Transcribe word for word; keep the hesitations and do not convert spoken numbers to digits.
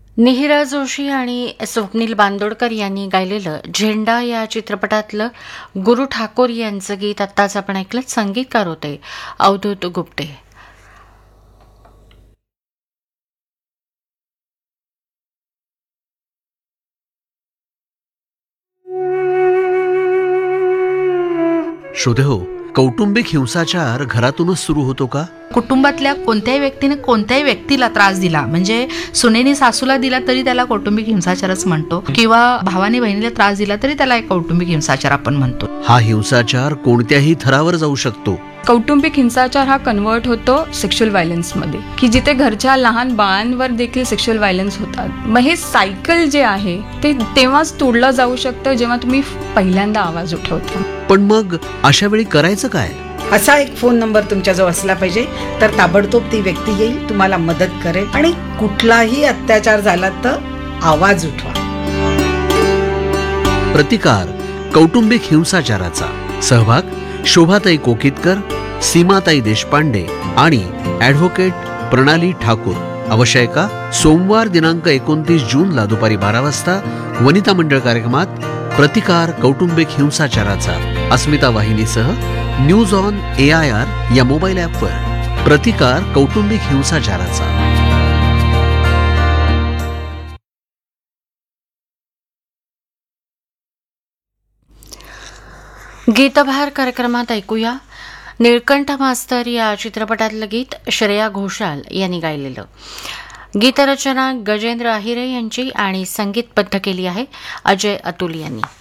निहिरा जोशी आणि स्वप्नील बांदोडकर यांनी गायलेलं झेंडा या चित्रपटातलं गुरु ठाकोर यांचं गीत आत्ताच आपण ऐकलं. संगीतकार होते अवधूत गुप्ते. श्रोते हो, कौटुंबिक हिंसाचार घरातूनच सुरू होतो का? कुटुंबातल्या कोणत्याही व्यक्तीने कोणत्याही व्यक्तीला त्रास दिला, म्हणजे सुनेनी सासूला दिला तरी त्याला कौटुंबिक हिंसाचारच म्हणतो, किंवा भावाने बहिणीला त्रास दिला तरी त्याला एक कौटुंबिक हिंसाचार आपण म्हणतो. हा हिंसाचार कोणत्याही थरावर जाऊ शकतो. कौटुंबिक हिंसाचार हा कन्वर्ट होतो सेक्शुअल व्हायलन्स मध्ये, की जिथे घरच्या लहान बाळांवर देखील सेक्शुअल व्हायलन्स होतात. मग हे सायकल जे आहे ते तेव्हाच तोडलं जाऊ शकतं जेव्हा तुम्ही पहिल्यांदा आवाज उठवता. पण मग अशा वेळी करायचं काय? असा एक फोन नंबर तुमच्याजवळ असला पाहिजे, तर ताबडतोब ती व्यक्ती येईल, तुम्हाला मदत करेल आणि कुठलाही अत्याचार झाला तर आवाज उठवा. प्रतिकार कौटुंबिक हिंसाचाराचा. सहभाग शोभाताई कोकितकर, सीमाताई देशपांडे आणि ॲडव्होकेट प्रणाली ठाकूर. अवश्य ऐका सोमवार दिनांक एकोणतीस जूनला दुपारी बारा वाजता वनिता मंडळ कार्यक्रमात प्रतिकार कौटुंबिक हिंसाचाराचा अस्मिता वाहिनीसह news on A I R या मोबाईल ॲपवर. प्रतिकार कौटुंबिक हिंसाचाराचा. गीतभार कार्यक्रमात ऐकूया निळकंठ मास्तर या चित्रपटातलं गीत श्रेया घोषाल यांनी गायलेलं. गीतरचना गजेंद्र आहिरे यांची आणि संगीतबद्ध केली आहे अजय अतुल यांनी.